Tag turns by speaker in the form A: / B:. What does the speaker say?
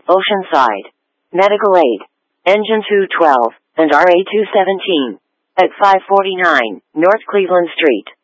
A: Oceanside. Medical aid. Engine 212 and RA 217 at 549 North Cleveland Street.